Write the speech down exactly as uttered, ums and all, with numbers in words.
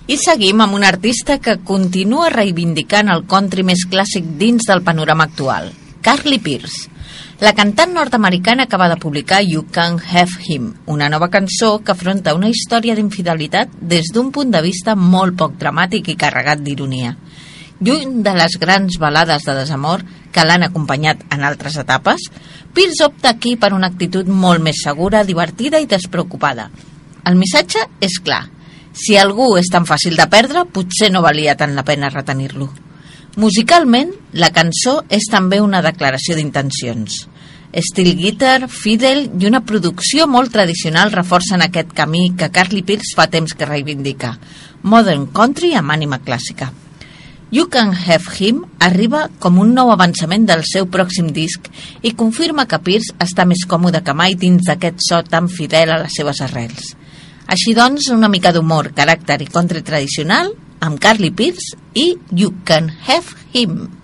I seguim amb un artista que continua reivindicant el country més clàssic dins del panorama actual, Carly Pearce. La cantant nord-americana acaba de publicar You Can't Have Him, una nova cançó que afronta una història d'infidelitat des d'un punt de vista molt poc dramàtic i carregat d'ironia. Lluny de les grans balades de desamor que l'han acompanyat en altres etapes, Pearce opta aquí per una actitud molt més segura, divertida i despreocupada. El missatge és clar. Si algú és tan fàcil de perdre, potser no valia tant la pena retenir-lo. Musicalment, la cançó és també una declaració d'intencions. Steel guitar, fiddle i una producció molt tradicional reforcen aquest camí que Carly Pearce fa temps que reivindica. Modern country amb ànima clàssica. You Can't Have Him arriba com un nou avançament del seu pròxim disc i confirma que Pearce està més còmode que mai dins d'aquest so tan fidel a les seves arrels. Així doncs, una mica d'humor, caràcter i country tradicional amb Carly Pearce i You Can't Have Him.